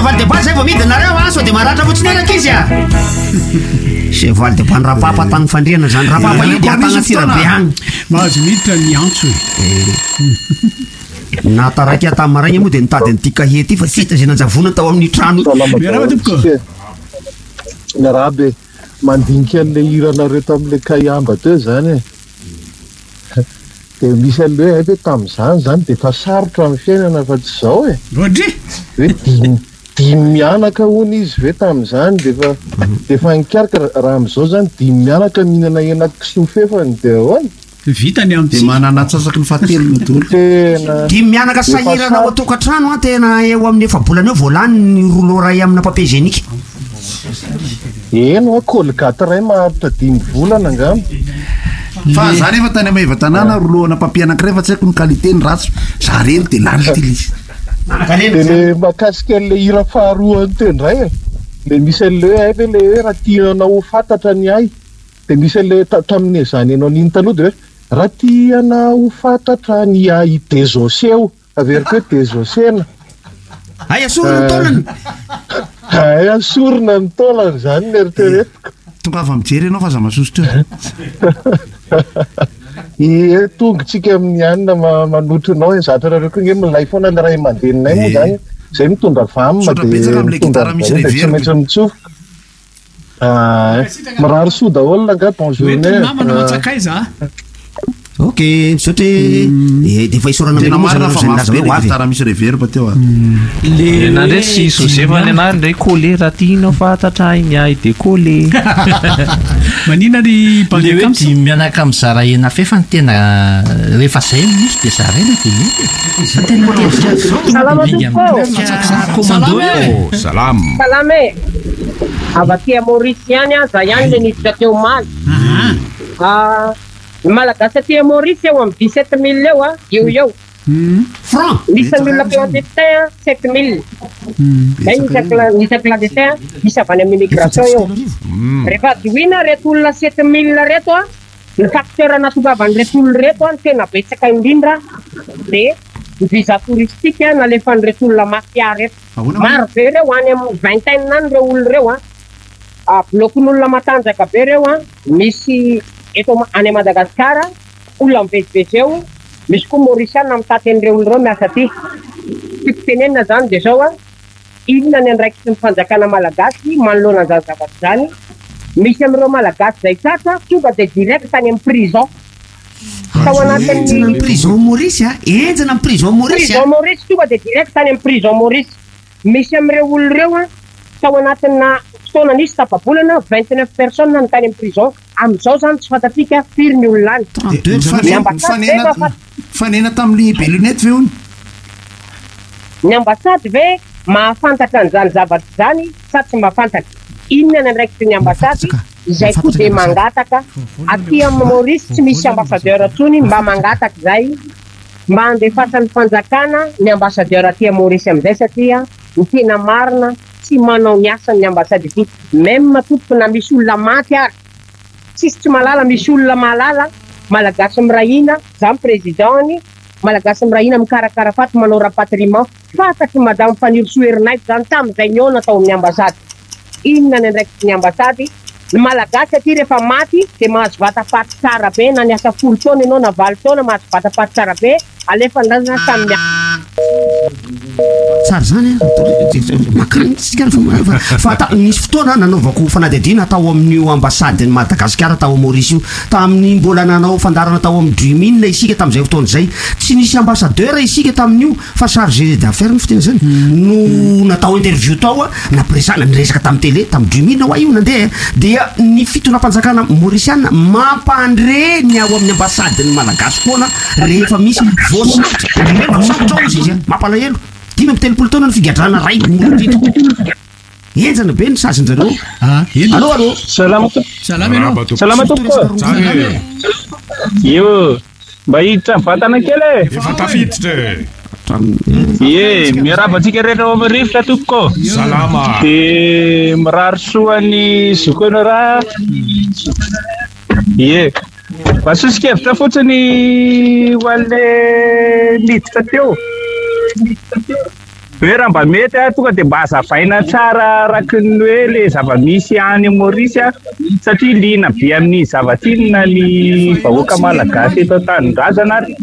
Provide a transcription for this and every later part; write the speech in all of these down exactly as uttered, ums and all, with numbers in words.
cheval de base zay vao midinareo a sao de maratra fotsiny araka izy a cheval de base rapapa tagny fandriana zany rapapa io dia tagna tirabe agny mahazo miditra ny antso na taraiky ata maraigny moa de nitady ny tika hety fa sita zay nanjavona tao amin'ny trano miarahaba tompoko miarabe mandinika an'le hiranareo tam'le kayamba teo zany de misy aloe hay hoe tam'izany zany de fa sarotra amin'ny fiainana fa tsy zao e rodry hoe dimy dimy mianaka hony izy ve tam'izany de fa de fa nikarika raha am'izao zany dimy mianaka mihinana henaky sofefany de ahoana vitany de am'ty manana atsasaky ny fahatelo ny dolo tena dimy mianaka sahirana ao atokantrano a tena eo amin'ny efa-bolana eo voalany ny rouleau ray amina papier génique eno a colgate ray maharitra dimy volana angamba fa zany efa tany amaiva tanàna rolohana papier anankiray fa tsy haiko ny qualité ny ratsy zareny de lany tily izy de le makasika an'le hira faharoany teo ndray e le misy an'le hoe hay ve le hoe raha tianao ho fantatra ny ay de misy an'le tamin'ny zany anao niny taloha de hoe raha tianao ho fantatra ny ay dezoseo averiko hoe dezosena ay asorona ny taonany ay asorona ny taonany zany ny eritreretiko tonga avy mijery ianao fa za masosotra e tongotsika amin'ny anina manotronao e zatra rareo koa nge milay foana le ray mandeninay moa zany zay mitondra vamma de tsy maintsy mitsofoka mirary soa daholo nga bonjour mamanatsakay za ok misaotra de fa isorana tena marina fa mena mafy be gitara misy reverb teo a le na ndray sy Joseph any anary ndray collé raha tianao fantatra iny ay de collé manina ny le hoe dimy mianaka amin'ny zaraena fe fa ny tena rehefa zay misy de zaraena de mety commando salam salam e avaty Maurice ihany a za ihany le niditra teo maly malagasy aty Maurice eo amin'ny dix-sept mille eo a eo eo franc misy ny olona clandestin sept mille zay misy clandestin misy avany amin'ny immigration eo rehefa dioina reto olona sept mille reto a ny facteur natongavany reto olona reto a ny tena betsaka indrindra de ny visa touristique a nalefany reto olona mafia reto maro be reo any amin'ny vingtaine any reo olona reo a blokon'olona matanjaka be reo a misy eto any Madagasikara olona mivezivezy eo misy koa Mauritiana mitady an'ireo olona reo miasa aty tiako tenenina zany de zao a inona ny andraikitry ny fanjakana malagasy manoloana an'izany zavatra zany misy amin'ireo malagasy zay tratra tonga de direct tany amin'ny prison tao anatin'ny prison Maurice a enjana amin'ny prison Maurice prison Maurice tonga de direct tany amin'ny prison Maurice misy amin'ireo olona reo a tao anatina fotoana nisy tapabolana vingt-neuf personnes ny tany amin'ny prison am'izao zany tsy fantatrika firy ny olona any fanena tamin'ny belunette ve ony ny ambasady ve mahafantatra an'izany zavatra zany sa tsy mahafantatra inona ny andraikitry ny ambasady izay koa de mangataka aty amin'ny Maurice tsy misy ambassadeur atsony mba mangataka zay mba andefasan'ny fanjakana ny ambassadeur aty Maurice am'izay satria ny tena marina tsy manao ny asany ambasady ity même matompoko na misy olona maty ary tsisy tsy malala misy olona malala malagasy mirahina zany présidentny malagasy mirahina mikarakara faty manao rapatriement fatatry madame Fanirso Herinaivo zany tam'izay ny ona tao amin'ny ambasady inona ny andraikitry ny ambasady ny malagasy aty rehefa maty de mahazo vatapaty tsara be na niasa folo taona ianao na valo taona mahazo vatapaty tsara be alefa ndrazana samy tsara zany makany tsika fa misy fotoana nanaovako fanadihadiana tao amin'io ambasady ny Madagasikara tao Maurice io tamin'ny mbola nanao fandarana tao amin'ny Dumine isika tam'izay fotoana zay tsy nisy ambassadeur isika tamin'io fa chargé d'affaires ny fitena zany no natao interview tao a napresana niresaka tamin'ny télé tamin'ny Dumine hoa io nandeha dia ny fitona mpanjakana Mauriciana mampandre ny ao amin'ny ambasady ny Malagasy foana rehefa misy voasaotra izy izy mampalahelo dimy amby telopolo taona ny figadrana ray enjana be ny sazinjareo allo allo salama salama salama tompoko io mba hiditra vatana kely efa tafiditra ye miarabantsika rehetra ao amin'ny rivotra tompoko salama de mirary soa ny zokoana raha ye masosika hevitra fotsiny ho an'le miditra teo hoe raha mba mety a tonga dia mba hazavaina tsara raky ny hoe le zava-misy any Maurice a satria liana be amin'ny zava-tsinona ny vahoaka malagasy eto an-tanindrazana ary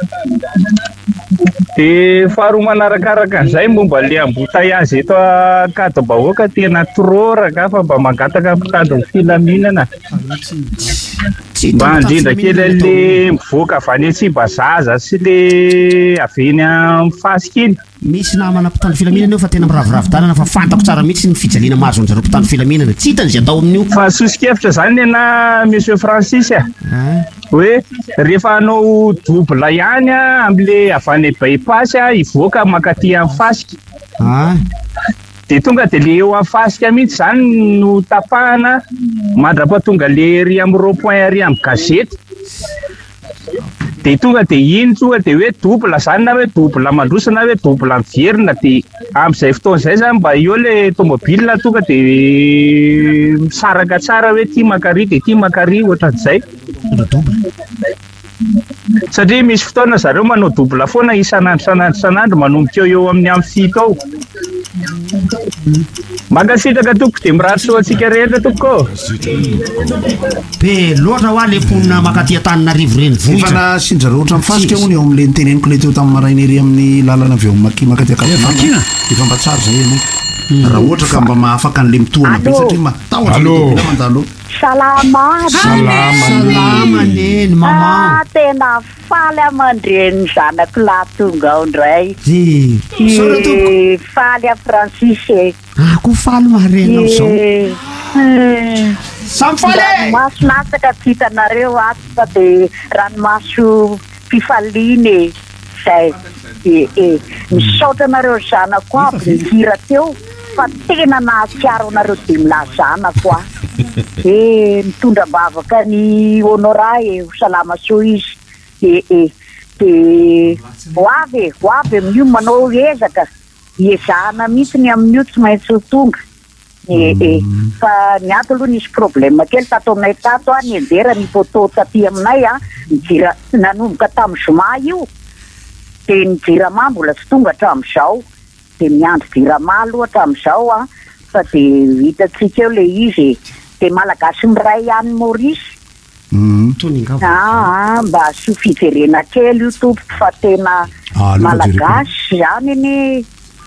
dia faharoa manarakaraka an'izay momba le embouteillage eto ankadimbahoaka tena tororaka fa mba mangataka mpitandro ny filaminana mba indrindra kely le mivoaka avy any Tsimbazaza sy le avy eny amin'ny fasika iny misy namana mpitandro filaminana eo fa tena miravoravi-dalana fa fantako tsara mihitsy ny fijaliana mahazo an'izareo mpitandro filaminana tsy hitany izay atao amin'io fa sosikevitra zany ana monsieur Francis a hoe rehefa hanao double ihany a amin'le avy any bypass a ivoaka makaty amin'ny fasika dia tonga dia le eo amin'ny fasika mihitsy zany no tapahana mandra-pahatonga le ery amin'ny rond-point ary amin'ny gazety dia tonga dia iny tonga dia hoe double zany na hoe double mandrosana hoe double miverina dia amin'izay fotoan'izay zany mba eo le tomobile tonga dia misaraka tsara hoe ty makary dia ty makary ohatran'izay satria misy fotoana zareo manao double foana isanandro isanandro isanandro manomboka eo eo amin'ny amin'ny fito ao mankasitraka toko dia mirary soantsika rehetra toko be loatra ho a le mponina makaty Antananarivo reny efa na sindrareo ohatran'ny fasika hono eo amin'le niteneniko le teo tamin'ny maraina ery amin'ny lalana avy eo maki makaty akavakina efa mba tsara zay aloha raha ohatra ka mba mahafaka an'le mitohana be satria matahotra mandalo salama salama neny mama tena faly amandreny zanako latonga ao indray faly a Francis ako faly maharena am'izao samfaly ranomaso nasaka tsy hitanareo ato fa dia ranomaso fifaliany zay ee misaotra anareo zanako aby nihira teo fa tena nahatsiaro anareo dia milazanako a e mitondra bavaka ny honora e ho salama soa izy e e dia ho avy ho avy amin'io manao ezaka hiezahana mihitsy ny amin'io tsy maintsy ho tonga e e fa ny ato aloha nisy problème kely tato aminay tato a ny anjera ny photo taty aminay a nijira nanomboka tamin'ny zoma io dia ny jirama mbola tsy tonga hatramin'izao dia miandro jirama aloha hatramin'izao a fa dia hitantsika eo le izy dia malagasy miray any Maurice ah mba sy fijerena kely io tompoko fa tena malagasy zany ny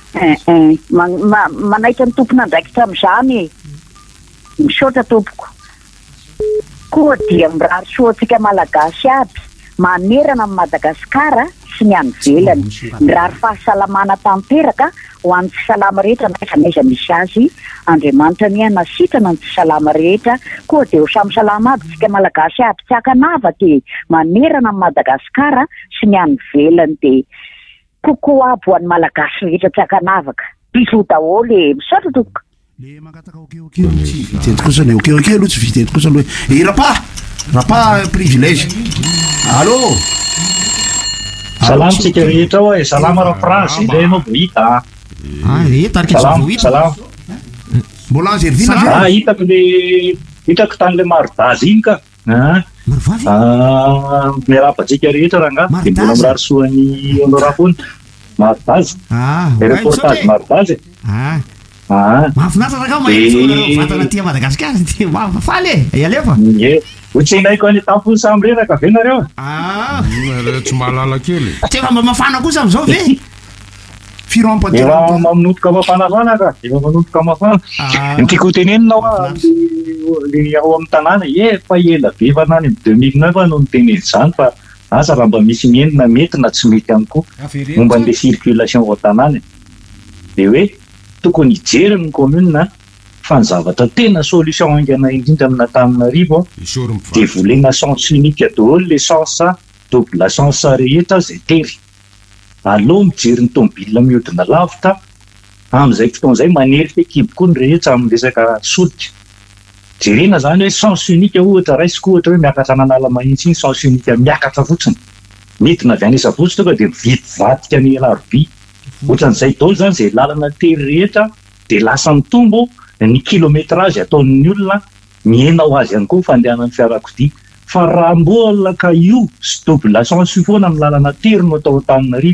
manaika ny tompona ndraikitra amin'izany misaotra tompoko koa dia mirary soantsika malagasy aby manerana amin'ny Madagasikara sy ny any ivelany mirary fahasalamana tanteraka ho an'ny tsy salama rehetra naiza naiza misy azy Andriamanitra ny anasitrana ny tsy salama rehetra koa dia ho samy salama aby tsika malagasy aby tsy hakanavaka manerana amin'ny Madagasikara sy ny any ivelany dia kokoa aby ho an'ny malagasy rehetra tsy hakanavaka biso daholo e misaotra tompoko le mangataka okeoke tsy vitety kosa le okeoke aloha tsy vitety kosa aloha e rapa rapa privilège allo salama tsika rehetra hoe salama ra France ilay anao vo hita ah e tarika salama mbola anzervina ah hitako le hitako tany le maridazy iny ka ah miarapatsika rehetra raha nga dia mbola mirary soany honora foana maridazy reportage maridazy ah mahafinaritra raka mahitsy vatana tia Madagasikara ty mafafaly e ialefa e ohatsenaiko any tampony samy reraka ve nareo ah tsy mahalala kely tsy efa mba mafana kosa am'izao ve firoa efa maminotoka mafanafana ka efa manotoka mafana nytiako ho teneninao a le ao amin'ny tanàna efa ela be fa nany deux mille neuf no niteneny izany fa asa raha mba misy mienina mety na tsy mety ihany koa momba n'le circulation ao tanàna dia hoe tokony hijery ny commune fa ny zavatra tena solution aingana indrindra amina Antananarivo dia volena sens unique daholo le sens double sens rehetra zay tery aloha mijery ny tomobile mihodina lavitra amin'izay fotoan'izay manery fekibo koa ny rehetra amin'ny resaka solika jerena zany hoe sens unique ohatra raisiko ohatra hoe miakatra nanala mahitsy iny sens unique miakatra fotsiny midina avy an'isa fotsy tonga dia mividy vadika ny laroby ohatran'izay daholo zany zay lalana tery rehetra dia lasa mitombo ny kilométrage ataon'ny olona miena ho azy ihany koa fandehanan'ny fiarakodia fa raha mbola ka io sy double sens io foana amin'ny lalana tery no atao Antananarivo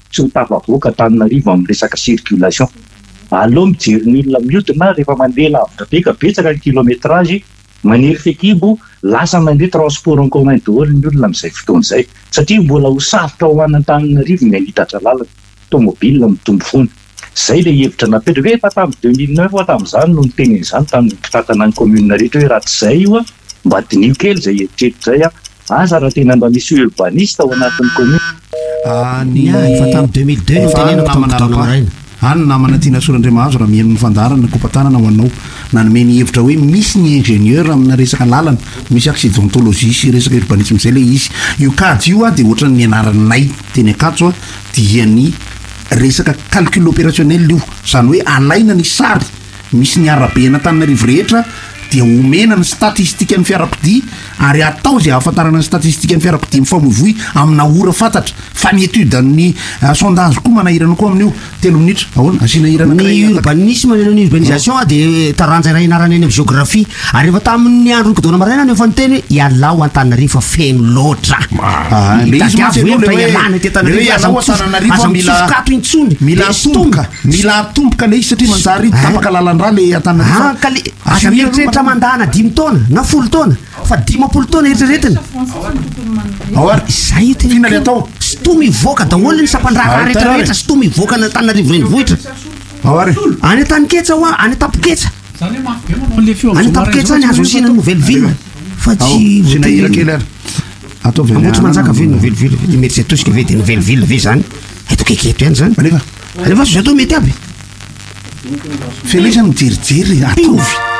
tsy mitafavoaka Antananarivo amin'ny resaka circulation. Aleo mijery ny olona miodina rehefa mandeha lavitra be ka betsaka ny kilométrage maniry fekibo lasa mandeha transport en commun daholo ny olona amin'izay fotoana izay satria mbola ho sarotra ho an'ny Antananarivo ny hitatra lalana tomobile mitombo fony. Zay le hevitra napetraka efa tamin'ny deux mille neuf tamin'izany no niteny izany tamin'ny mpitatana ny commune rehetra hoe raha tsy izay io a mba dinio kely zay heritreritra zay a aza raha tena mba misy urbaniste ao anatin'ny commune. Ny efa tamin'ny deux mille deux tenenako any namana tiana Sorandramahazo raha mihaino ny fandarana na kompatanana ho anao nanome ny hevitra hoe misy ny ingénieur amina resaka lalana misy accidentologie sy resaka urbanisme zay le izy io kady io a dia ohatra ny anaranay teny Ankatso a dia ny resaka calcul opérationnel io zany hoe alaina ny sary misy ny arabe an'Antananarivo rehetra dia omena ny statistika ny fiarakodia ary atao zay ahafantarana ny statistika ny fiarakodia mifamoivoy amina ora fantatra fa ny étude ny sondage koa manahirana koa amin'io telo minitra ahoana asiana hirana ny urbanisme ny urbanisation dia taranja iray anarana eny amin'ny géographie ary efa tamin'ny andro ny kodona maraina ny efa niteny ialao Antananarivo feno loatra mila atomboka mila atomboka le izy satria manjary tapaka lalandra le Antananarivo mandana dimy taona na folo taona fa dimapolo taona eritreretiny zay tena le atao sy to mivoaka daholo ny sapandraka rehetra rehetra sy to mivoaka ny Antananarivo renivohitra any Antaniketsa hoa any Tapoketsa any Tapoketsa any azo asina nouvelle ville fa tsy amotra manjaka ve nouvelle ville mety zay tosika ve de nouvelle ville ve zany eto keketo ihany zany rehefa zay atao mety aby felesa mijerijery atovy